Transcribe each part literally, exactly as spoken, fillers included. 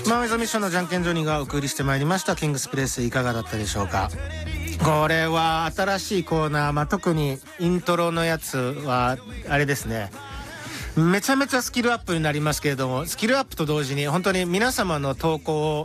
マンウィザミッションのじゃんけんジョニーがお送りしてまいりましたキングスプレス、いかがだったでしょうか。これは新しいコーナー、まあ、特にイントロのやつはあれですね、めちゃめちゃスキルアップになりますけれども、スキルアップと同時に本当に皆様の投稿を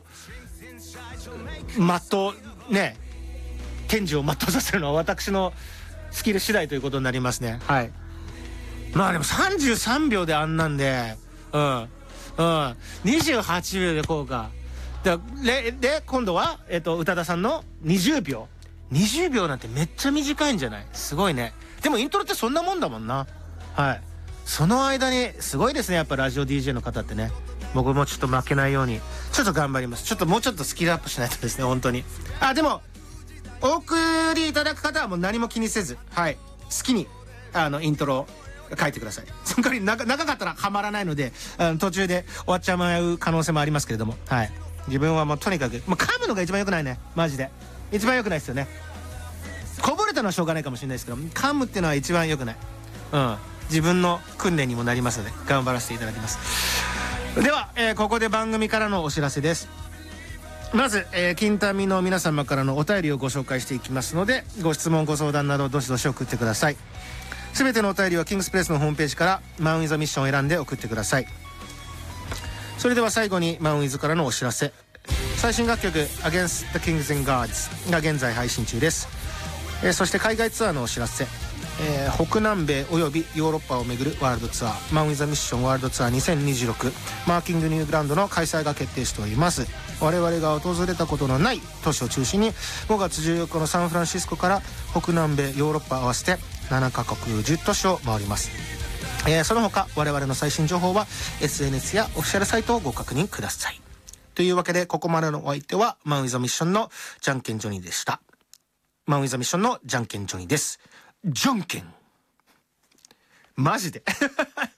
全うね、天寿を全うさせるのは私のスキル次第ということになりますね。はい。まあでもさんじゅうさんびょうであんなんで、うんうんにじゅうはちびょうでこうかで、でで今度は、えっと、宇多田さんのにじゅうびょうにじゅうびょうなんてめっちゃ短いんじゃない？すごいね。でもイントロってそんなもんだもんな。はい。その間にすごいですね、やっぱラジオ ディージェー の方ってね。僕もちょっと負けないようにちょっと頑張ります。ちょっともうちょっとスキルアップしないとですね、本当に。あ、でもお送りいただく方はもう何も気にせず、はい、好きにあのイントロ書いてください。その代わり長長かったらはまらないので、あの途中で終わっちゃう可能性もありますけれども、はい、自分はもうとにかくもう噛むのが一番良くないね。マジで一番良くないですよね。こぼれたのはしょうがないかもしれないですけど、噛むっていうのは一番良くない。うん、自分の訓練にもなりますので頑張らせていただきます。では、えー、ここで番組からのお知らせです。まず、えー、金民の皆様からのお便りをご紹介していきますので、ご質問ご相談などどしどし送ってください。すべてのお便りはキングスプレスのホームページからマンウィザミッションを選んで送ってください。それでは最後にマンウィズからのお知らせ。最新楽曲 Against the Kings and Gods が現在配信中です。えー、そして海外ツアーのお知らせ。えー、北南米およびヨーロッパを巡るワールドツアーマンウィザミッションワールドツアーにせんにじゅうろくマーキングニューグランドの開催が決定しております。我々が訪れたことのない都市を中心にごがつじゅうよっかのサンフランシスコから北南米ヨーロッパ合わせてななカ国じゅっ都市を回ります。えー、その他我々の最新情報は エスエヌエス やオフィシャルサイトをご確認ください。というわけでここまでのお相手はマンウィザミッションのじゃんけんジョニーでした。マンウィザミッションのじゃんけんジョニーです。じゃんけんマジで